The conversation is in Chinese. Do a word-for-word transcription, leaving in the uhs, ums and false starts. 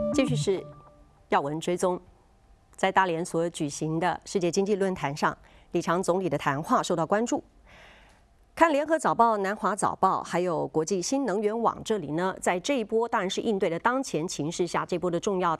继续是要闻追踪，在大连所举行的世界经济论坛上，李强总理的谈话受到关注。看联合早报、南华早报，还有国际新能源网这里呢，在这一波当然是应对的当前情势下，这波的重要